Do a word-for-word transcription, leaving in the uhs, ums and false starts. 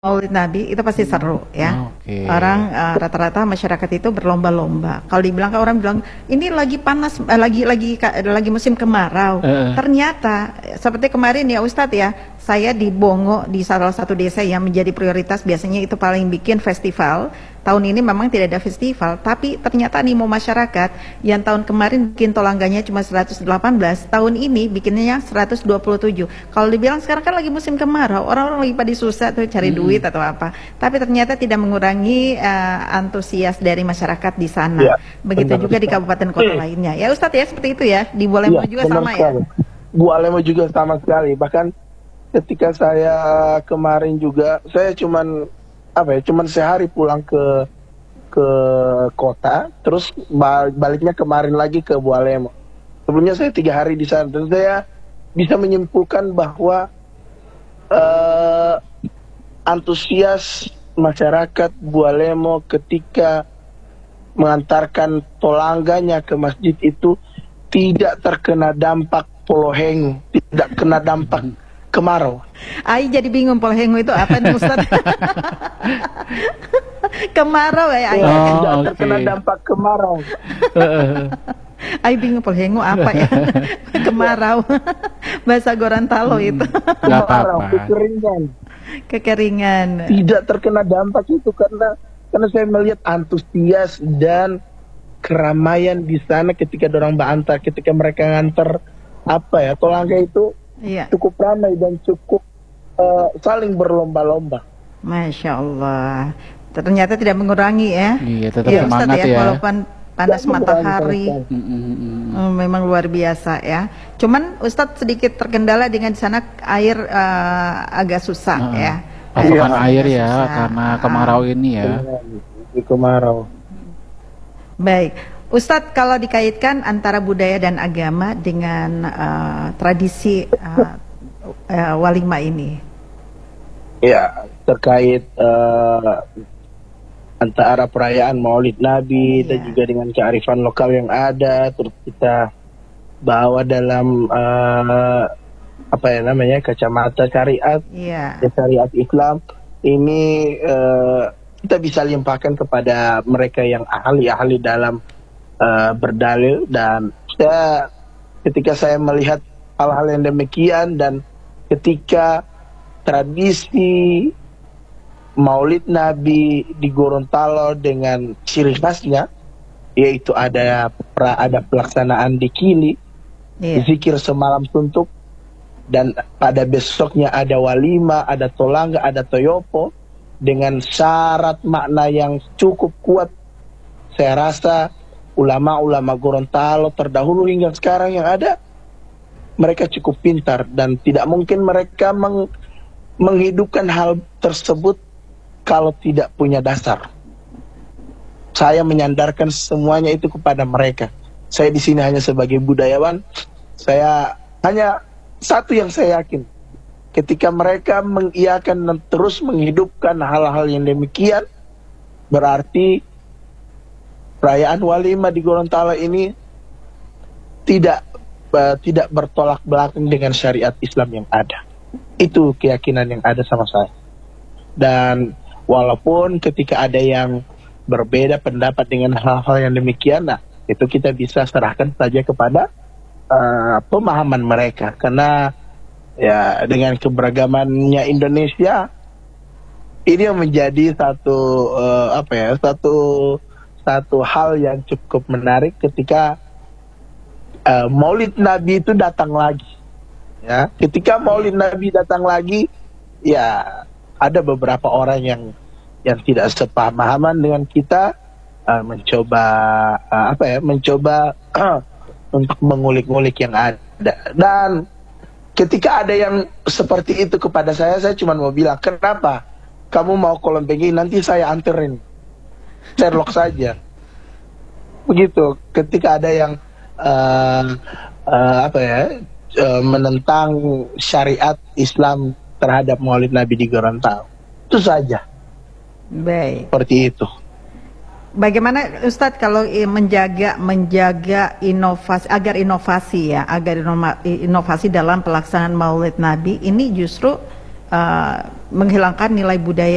Maulid Nabi itu pasti seru ya. Oke. Orang uh, rata-rata masyarakat itu berlomba-lomba. Kalau dibilang orang bilang ini lagi panas, eh, lagi lagi lagi musim kemarau. Uh. Ternyata seperti kemarin ya Ustadz ya, saya di Bongo di salah satu desa yang menjadi prioritas biasanya itu paling bikin festival. Tahun ini memang tidak ada festival, tapi ternyata animo masyarakat yang tahun kemarin bikin tolangganya cuma seratus delapan belas, tahun ini bikinnya seratus dua puluh tujuh. Kalau dibilang sekarang kan lagi musim kemarau, orang-orang lagi pada susah tuh cari hmm. duit atau apa. Tapi ternyata tidak mengurangi uh, antusias dari masyarakat di sana. Ya, begitu juga di kabupaten kota hmm. lainnya. Ya Ustadz ya seperti itu ya. Di Bualemo ya, juga sama sekali. ya. Bualemo juga sama sekali. Bahkan ketika saya kemarin juga, saya cuman apa ya, cuman sehari pulang ke ke kota, terus baliknya kemarin lagi ke Bualemo. Sebelumnya saya tiga hari di sana, dan saya bisa menyimpulkan bahwa uh, antusias masyarakat Bualemo ketika mengantarkan tolangganya ke masjid itu tidak terkena dampak poloheng, tidak kena dampak kemarau. Ai jadi bingung poloheng itu apa nih Ustaz? Kemarau ya Ai. Oh, tidak okay. terkena dampak kemarau. Ai bingung poloheng apa ya? Kemarau. Bahasa Gorontalo hmm, itu. Kemarau, kekeringan. Kekeringan. Tidak terkena dampak itu karena karena saya melihat antusias dan keramaian di sana ketika dorang bantar, ketika mereka nganter apa ya, tolangga itu iya. cukup ramai dan cukup uh, saling berlomba-lomba. Masya Allah. Ternyata tidak mengurangi ya. Iya, tetap ya, semangat Ustadz, ya. ya. Walaupun panas matahari, mm, memang luar biasa ya. Cuman Ustadz sedikit terkendala dengan di sana air uh, agak susah uh, ya. Pasokan air, air ya susah. Karena kemarau ini ya. Kemarau. Baik. Ustadz, kalau dikaitkan antara budaya dan agama dengan uh, tradisi uh, uh, walimah ini, ya terkait uh, antara perayaan Maulid Nabi ya. dan juga dengan kearifan lokal yang ada, terus kita bawa dalam uh, apa ya namanya kacamata syariat, ya. syariat Islam ini uh, kita bisa limpahkan kepada mereka yang ahli-ahli dalam Uh, berdalil. Dan saya ketika saya melihat hal-hal yang demikian dan ketika tradisi Maulid Nabi di Gorontalo dengan ciri khasnya, yaitu ada pra, ada pelaksanaan dikili, yeah. zikir semalam suntuk, dan pada besoknya ada walimah, ada tolangga, ada toyopo dengan syarat makna yang cukup kuat. Saya rasa ulama-ulama Gorontalo terdahulu hingga sekarang yang ada, mereka cukup pintar dan tidak mungkin mereka meng menghidupkan hal tersebut kalau tidak punya dasar. Saya menyandarkan semuanya itu kepada mereka. Saya di sini hanya sebagai budayawan. Saya hanya satu yang saya yakin, ketika mereka mengiyakan dan terus menghidupkan hal-hal yang demikian, berarti perayaan walimah di Gorontalo ini tidak uh, tidak bertolak belakang dengan syariat Islam yang ada. Itu keyakinan yang ada sama saya. Dan walaupun ketika ada yang berbeda pendapat dengan hal-hal yang demikian, nah itu kita bisa serahkan saja kepada uh, pemahaman mereka. Karena ya dengan keberagamannya Indonesia, ini yang menjadi satu uh, apa ya satu satu hal yang cukup menarik ketika uh, Maulid Nabi itu datang lagi, ya. Ketika Maulid Nabi datang lagi, ya ada beberapa orang yang yang tidak sepemahaman dengan kita, uh, mencoba uh, apa ya, mencoba uh, untuk mengulik-ngulik yang ada. Dan ketika ada yang seperti itu kepada saya, saya cuma mau bilang, kenapa kamu mau kolombengi, nanti saya anterin. Sherlock saja. Begitu. Ketika ada yang uh, uh, apa ya uh, menentang syariat Islam terhadap Maulid Nabi di Gorontalo, itu saja. Baik. Seperti itu. Bagaimana Ustadz kalau menjaga menjaga inovasi agar inovasi ya agar inovasi dalam pelaksanaan Maulid Nabi ini justru uh, menghilangkan nilai budaya